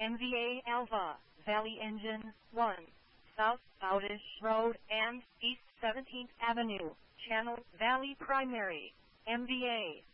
MVA Alpha, Valley Engine 1, South Bowdish Road and East 17th Avenue, Channel Valley Primary, MVA.